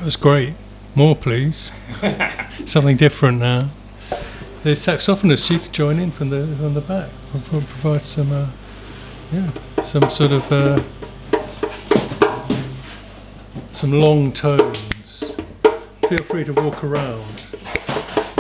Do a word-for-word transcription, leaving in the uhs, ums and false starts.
That was great. More, please. Something different now. The saxophonist, you could join in from the from the back. Pro- Provide some, uh, yeah, some sort of uh, some long tones. Feel free to walk around.